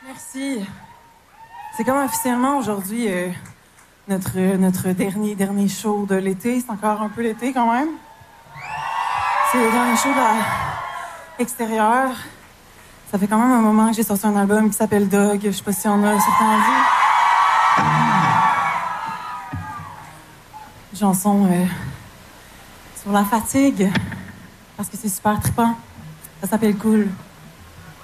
Merci. C'est comme officiellement aujourd'hui notre dernier show de l'été. C'est encore un peu l'été quand même. C'est le dernier show de l'extérieur. Ça fait quand même un moment que j'ai sorti un album qui s'appelle Dog. Je sais pas si on a certains vu. Chanson sur la fatigue parce que c'est super trippant. Ça s'appelle Cool.